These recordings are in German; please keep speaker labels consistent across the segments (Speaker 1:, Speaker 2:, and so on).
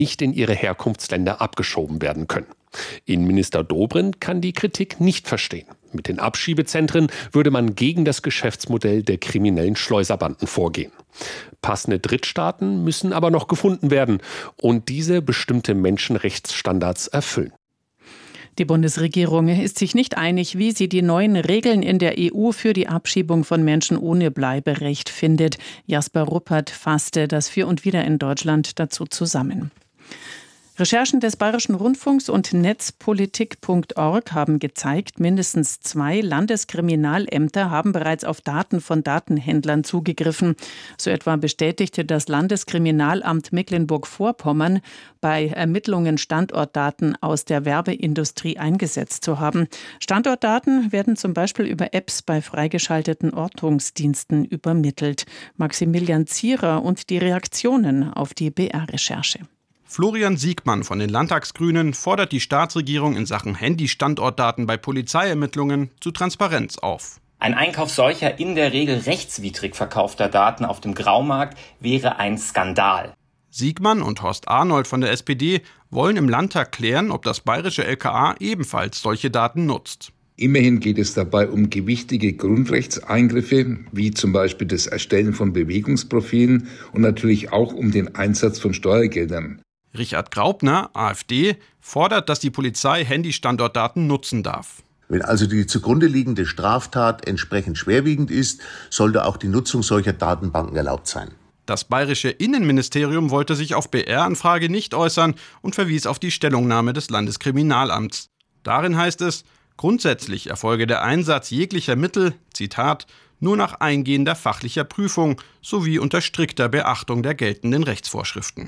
Speaker 1: nicht in ihre Herkunftsländer abgeschoben werden können. Innenminister Dobrindt kann die Kritik nicht verstehen. Mit den Abschiebezentren würde man gegen das Geschäftsmodell der kriminellen Schleuserbanden vorgehen. Passende Drittstaaten müssen aber noch gefunden werden und diese bestimmte Menschenrechtsstandards erfüllen.
Speaker 2: Die Bundesregierung ist sich nicht einig, wie sie die neuen Regeln in der EU für die Abschiebung von Menschen ohne Bleiberecht findet. Jasper Ruppert fasste das Für und Wider in Deutschland dazu zusammen. Recherchen des Bayerischen Rundfunks und Netzpolitik.org haben gezeigt, mindestens 2 Landeskriminalämter haben bereits auf Daten von Datenhändlern zugegriffen. So etwa bestätigte das Landeskriminalamt Mecklenburg-Vorpommern, bei Ermittlungen Standortdaten aus der Werbeindustrie eingesetzt zu haben. Standortdaten werden zum Beispiel über Apps bei freigeschalteten Ortungsdiensten übermittelt. Maximilian Zierer und die Reaktionen auf die BR-Recherche.
Speaker 3: Florian Siegmann von den Landtagsgrünen fordert die Staatsregierung in Sachen Handy-Standortdaten bei Polizeiermittlungen zu Transparenz auf.
Speaker 4: Ein Einkauf solcher in der Regel rechtswidrig verkaufter Daten auf dem Graumarkt wäre ein Skandal.
Speaker 3: Siegmann und Horst Arnold von der SPD wollen im Landtag klären, ob das bayerische LKA ebenfalls solche Daten nutzt.
Speaker 5: Immerhin geht es dabei um gewichtige Grundrechtseingriffe, wie zum Beispiel das Erstellen von Bewegungsprofilen und natürlich auch um den Einsatz von Steuergeldern.
Speaker 3: Richard Graupner, AfD, fordert, dass die Polizei Handy-Standortdaten nutzen darf.
Speaker 6: Wenn also die zugrunde liegende Straftat entsprechend schwerwiegend ist, sollte auch die Nutzung solcher Datenbanken erlaubt sein.
Speaker 3: Das bayerische Innenministerium wollte sich auf BR-Anfrage nicht äußern und verwies auf die Stellungnahme des Landeskriminalamts. Darin heißt es, grundsätzlich erfolge der Einsatz jeglicher Mittel, Zitat, nur nach eingehender fachlicher Prüfung sowie unter strikter Beachtung der geltenden Rechtsvorschriften.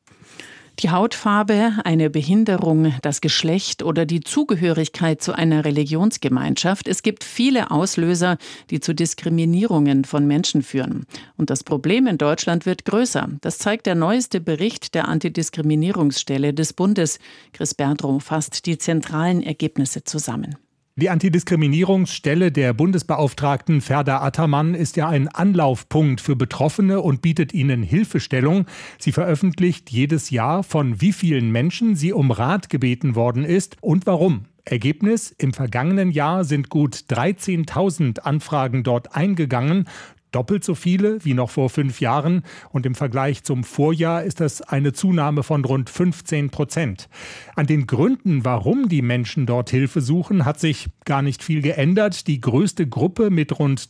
Speaker 2: Die Hautfarbe, eine Behinderung, das Geschlecht oder die Zugehörigkeit zu einer Religionsgemeinschaft. Es gibt viele Auslöser, die zu Diskriminierungen von Menschen führen. Und das Problem in Deutschland wird größer. Das zeigt der neueste Bericht der Antidiskriminierungsstelle des Bundes. Chris Berdrow fasst die zentralen Ergebnisse zusammen.
Speaker 7: Die Antidiskriminierungsstelle der Bundesbeauftragten Ferda Attermann ist ja ein Anlaufpunkt für Betroffene und bietet ihnen Hilfestellung. Sie veröffentlicht jedes Jahr, von wie vielen Menschen sie um Rat gebeten worden ist und warum. Ergebnis: Im vergangenen Jahr sind gut 13.000 Anfragen dort eingegangen. Doppelt so viele wie noch vor 5 Jahren. Und im Vergleich zum Vorjahr ist das eine Zunahme von rund 15%. An den Gründen, warum die Menschen dort Hilfe suchen, hat sich gar nicht viel geändert. Die größte Gruppe mit rund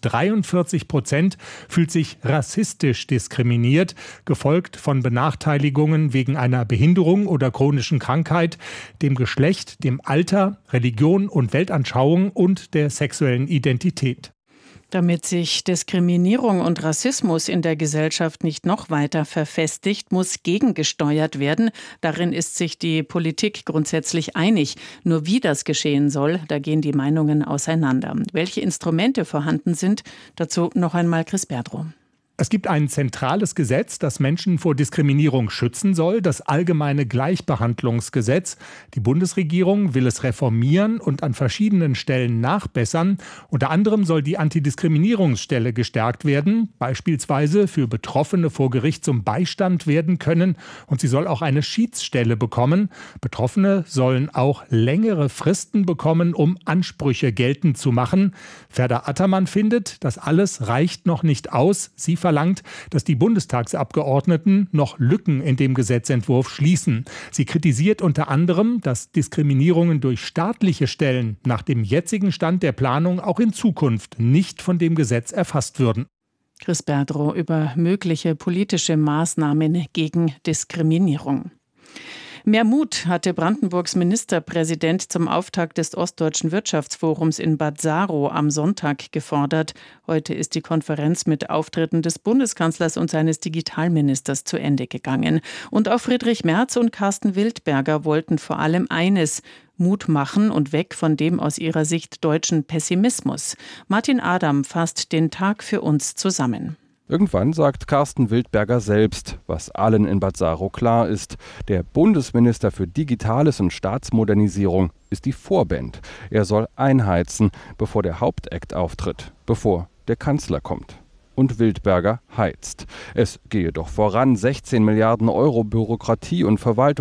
Speaker 7: 43% fühlt sich rassistisch diskriminiert, gefolgt von Benachteiligungen wegen einer Behinderung oder chronischen Krankheit, dem Geschlecht, dem Alter, Religion und Weltanschauung und der sexuellen Identität.
Speaker 2: Damit sich Diskriminierung und Rassismus in der Gesellschaft nicht noch weiter verfestigt, muss gegengesteuert werden. Darin ist sich die Politik grundsätzlich einig. Nur wie das geschehen soll, da gehen die Meinungen auseinander. Welche Instrumente vorhanden sind, dazu noch einmal Chris Berdrow.
Speaker 7: Es gibt ein zentrales Gesetz, das Menschen vor Diskriminierung schützen soll, das Allgemeine Gleichbehandlungsgesetz. Die Bundesregierung will es reformieren und an verschiedenen Stellen nachbessern. Unter anderem soll die Antidiskriminierungsstelle gestärkt werden, beispielsweise für Betroffene vor Gericht zum Beistand werden können. Und sie soll auch eine Schiedsstelle bekommen. Betroffene sollen auch längere Fristen bekommen, um Ansprüche geltend zu machen. Ferda Attermann findet, das alles reicht noch nicht aus. Sie verlangt, dass die Bundestagsabgeordneten noch Lücken in dem Gesetzentwurf schließen. Sie kritisiert unter anderem, dass Diskriminierungen durch staatliche Stellen nach dem jetzigen Stand der Planung auch in Zukunft nicht von dem Gesetz erfasst würden.
Speaker 2: Chris Berdrow über mögliche politische Maßnahmen gegen Diskriminierung. Mehr Mut hatte Brandenburgs Ministerpräsident zum Auftakt des Ostdeutschen Wirtschaftsforums in Bad Saro am Sonntag gefordert. Heute ist die Konferenz mit Auftritten des Bundeskanzlers und seines Digitalministers zu Ende gegangen. Und auch Friedrich Merz und Carsten Wildberger wollten vor allem eines: Mut machen und weg von dem aus ihrer Sicht deutschen Pessimismus. Martin Adam fasst den Tag für uns zusammen.
Speaker 8: Irgendwann sagt Carsten Wildberger selbst, was allen in Bad Saro klar ist: Der Bundesminister für Digitales und Staatsmodernisierung ist die Vorband. Er soll einheizen, bevor der Hauptakt auftritt, bevor der Kanzler kommt. und Wildberger heizt. Es gehe doch voran, 16 Milliarden Euro Bürokratie und Verwaltung